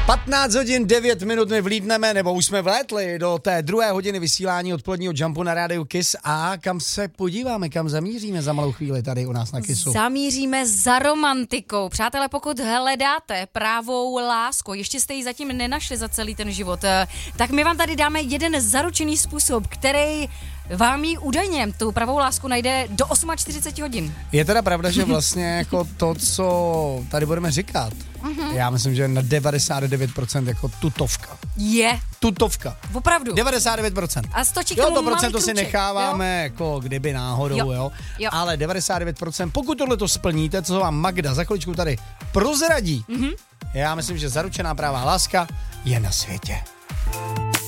15 hodin 9 minut my vlítneme, nebo už jsme vlétli do té druhé hodiny vysílání odpoledního Jumpu na rádiu Kiss. A kam se podíváme, kam zamíříme za malou chvíli tady u nás na Kissu? Zamíříme za romantikou. Přátelé, pokud hledáte právou lásku, ještě jste ji zatím nenašli za celý ten život, tak my vám tady dáme jeden zaručený způsob, který vám ji údajně tu pravou lásku najde do 48 hodin. Je teda pravda, že vlastně jako to, co tady budeme říkat, já myslím, že na 99% jako tutovka. Je. Tutovka. Opravdu. 99%. A stočí k jo, tomu to malý procento si kruček, necháváme jako kdyby náhodou, jo. Ale 99%, pokud tohle to splníte, co vám Magda za chviličku tady prozradí, já myslím, že zaručená pravá láska je na světě.